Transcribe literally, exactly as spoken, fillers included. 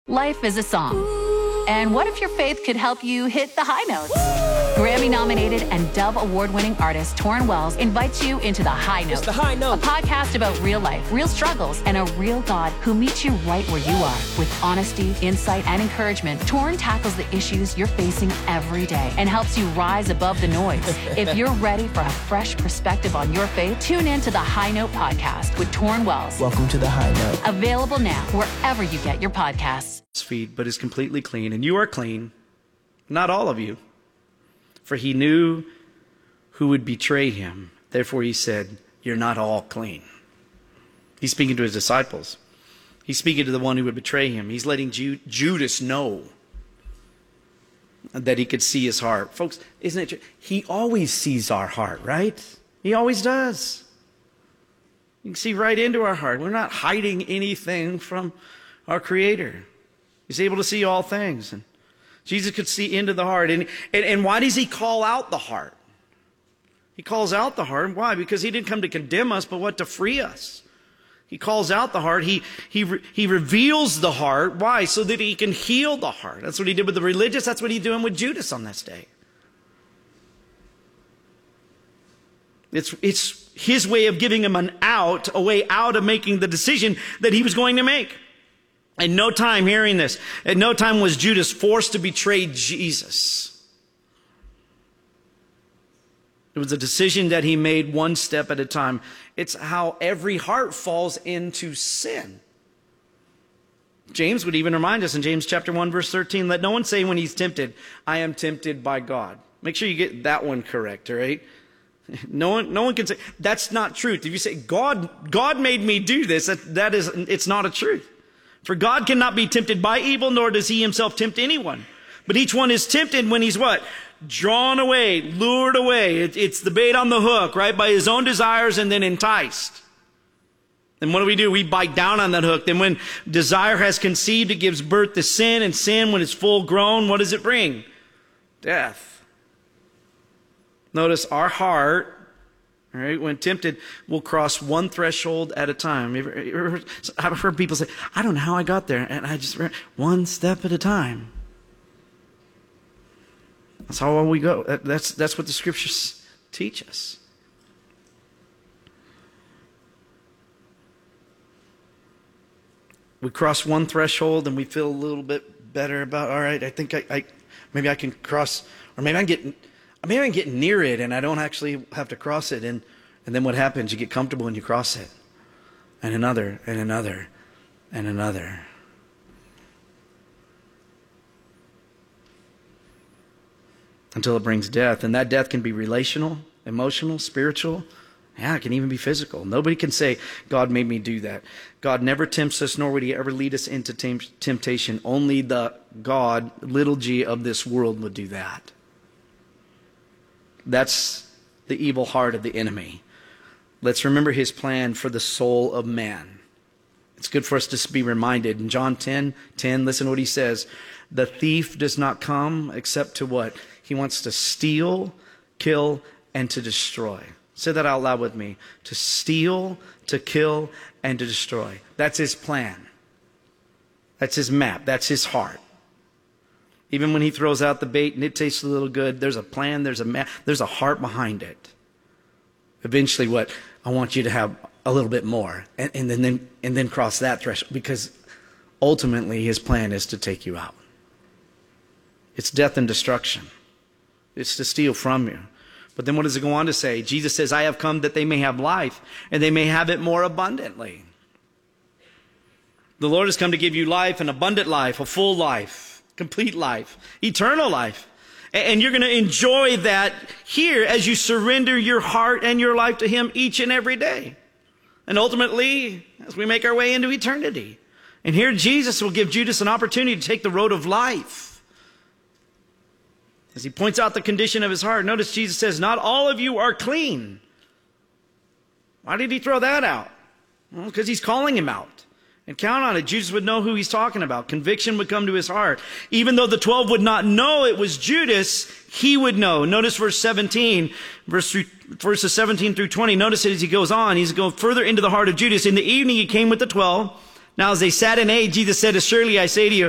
Life is a song. And what if your faith could help you hit the high notes? Grammy-nominated and Dove Award-winning artist Torrin Wells invites you into The High Note. It's The High Note. A podcast about real life, real struggles, and a real God who meets you right where you are. With honesty, insight, and encouragement, Torrin tackles the issues you're facing every day and helps you rise above the noise. If you're ready for a fresh perspective on your faith, tune in to The High Note podcast with Torrin Wells. Welcome to The High Note. Available now wherever you get your podcasts. Feet, but is completely clean, and you are clean, not all of you. For he knew who would betray him. Therefore he said, you're not all clean. He's speaking to his disciples. He's speaking to the one who would betray him. He's letting Ju- Judas know that he could see his heart. Folks, isn't it true? He always sees our heart, right? He always does. You can see right into our heart. We're not hiding anything from our Creator. He's able to see all things. And Jesus could see into the heart. And, and, and why does he call out the heart? He calls out the heart. Why? Because he didn't come to condemn us, but what? To free us. He calls out the heart. He, he, he reveals the heart. Why? So that he can heal the heart. That's what he did with the religious. That's what he's doing with Judas on this day. It's, it's his way of giving him an out, a way out of making the decision that he was going to make. At no time, hearing this, at no time was Judas forced to betray Jesus. It was a decision that he made one step at a time. It's how every heart falls into sin. James would even remind us in James chapter one, verse thirteen, let no one say when he's tempted, I am tempted by God. Make sure you get that one correct, all right? No one, no one can say, that's not truth. If you say, God, God made me do this, that, that is, it's not a truth. For God cannot be tempted by evil, nor does he himself tempt anyone. But each one is tempted when he's what? Drawn away, lured away. It, it's the bait on the hook, right? By his own desires and then enticed. And what do we do? We bite down on that hook. Then when desire has conceived, it gives birth to sin. And sin, when it's full grown, what does it bring? Death. Notice our heart, all right, when tempted, will cross one threshold at a time. I've heard people say, I don't know how I got there. And I just, one step at a time. That's how we go. That's, that's what the scriptures teach us. We cross one threshold and we feel a little bit better about, all right, I think I, I maybe I can cross, or maybe I can get... Maybe I can get near it and I don't actually have to cross it. And, and then what happens? You get comfortable and you cross it. And another, and another, and another. Until it brings death. And that death can be relational, emotional, spiritual. Yeah, it can even be physical. Nobody can say, God made me do that. God never tempts us, nor would he ever lead us into temptation. Only the God, little g, of this world would do that. That's the evil heart of the enemy. Let's remember his plan for the soul of man. It's good for us to be reminded. In John ten ten, listen to what he says. The thief does not come except to what? He wants to steal, kill, and to destroy. Say that out loud with me. To steal, to kill, and to destroy. That's his plan. That's his map. That's his heart. Even when he throws out the bait and it tastes a little good, there's a plan, there's a ma- there's a heart behind it. Eventually, what? I want you to have a little bit more, and, and then, then and then cross that threshold, because ultimately his plan is to take you out. It's death and destruction. It's to steal from you. But then what does it go on to say? Jesus says, I have come that they may have life, and they may have it more abundantly. The Lord has come to give you life, an abundant life, a full life. Complete life, eternal life. And you're going to enjoy that here as you surrender your heart and your life to him each and every day. And ultimately, as we make our way into eternity. And here Jesus will give Judas an opportunity to take the road of life. As he points out the condition of his heart, notice Jesus says, not all of you are clean. Why did he throw that out? Well, because he's calling him out. And count on it, Jesus would know who he's talking about. Conviction would come to his heart. Even though the twelve would not know it was Judas, he would know. Notice verse seventeen, verse through, verses seventeen through twenty. Notice it as he goes on. He's going further into the heart of Judas. In the evening he came with the twelve. Now as they sat and ate, Jesus said, assuredly I say to you,